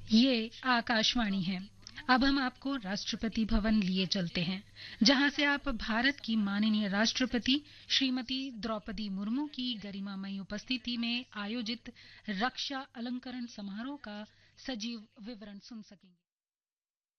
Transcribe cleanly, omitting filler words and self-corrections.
ये आकाशवाणी है। अब हम आपको राष्ट्रपति भवन लिए चलते हैं, जहां से आप भारत की माननीय राष्ट्रपति श्रीमती द्रौपदी मुर्मू की गरिमामयी उपस्थिति में आयोजित रक्षा अलंकरण समारोह का सजीव विवरण सुन सकेंगे।